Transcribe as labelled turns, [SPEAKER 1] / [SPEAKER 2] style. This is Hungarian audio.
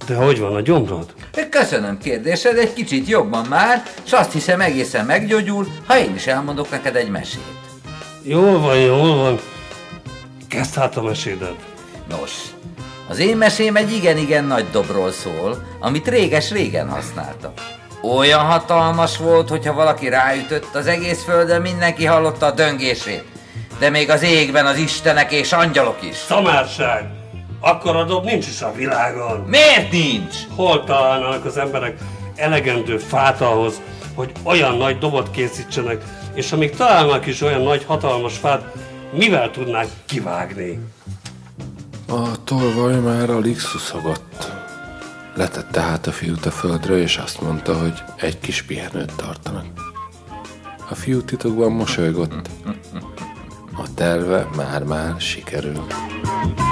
[SPEAKER 1] De hogy van a gyomrod?
[SPEAKER 2] Köszönöm kérdésed, egy kicsit jobban már, és azt hiszem egészen meggyógyul, ha én is elmondok neked egy mesét.
[SPEAKER 1] Jól van. Kezd hát a mesédet.
[SPEAKER 2] Nos, az én mesém egy igen-igen nagy dobról szól, amit réges-régen használtak. Olyan hatalmas volt, hogyha valaki ráütött, az egész földön mindenki hallotta a döngését. De még az égben az istenek és angyalok is.
[SPEAKER 1] Szamárság! Akkora dob nincs is a világon.
[SPEAKER 2] Miért nincs?
[SPEAKER 1] Hol találnának az emberek elegendő fát ahhoz, hogy olyan nagy dobot készítsenek, és amíg találnak is olyan nagy hatalmas fát, mivel tudnák kivágni?
[SPEAKER 3] A tolvaj már alig szuszogott. Letette hát a fiút a földre, és azt mondta, hogy egy kis pihenőt tartanak. A fiú titokban mosolygott. A terve már sikerül.